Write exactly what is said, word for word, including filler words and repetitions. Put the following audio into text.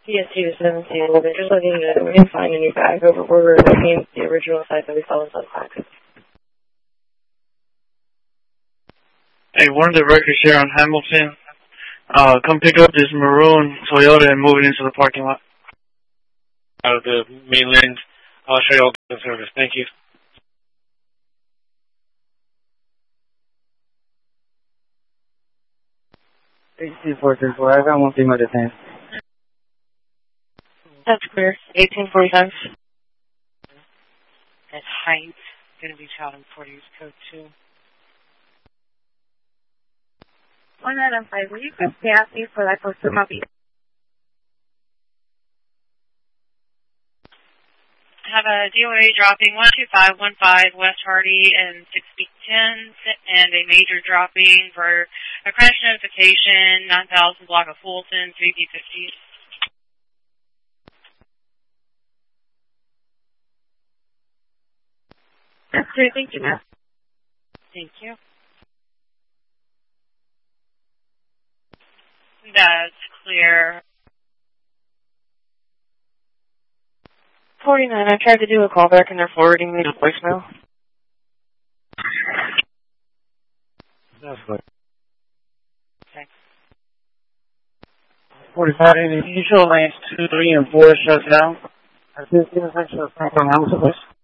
C S T to seventeen, they're just looking to we didn't find any bag over where we were looking at the original site that we saw in Sunpack. Hey, one of the records here on Hamilton, uh, come pick up this maroon Toyota and move it into the parking lot. Out of the mainland, I'll show you all the service. Thank you. eighteen four three four, I got one female detained. That's clear. eighteen forty-five. That's height. Going to be child in forties code two. one nine five, will you come past me for that postal copy? I have a D O A dropping one two five one five West Hardy and six feet ten, and a major dropping for a crash notification, nine thousand block of Fulton, three P fifty. That's great, thank you, ma'am. Thank you. That's clear. forty-nine, I tried to do a callback and they're forwarding me to voicemail. That's good. Thanks. forty-five, any usual lanes two, three, and four shuts down. I think the intersection of Franklin House, please.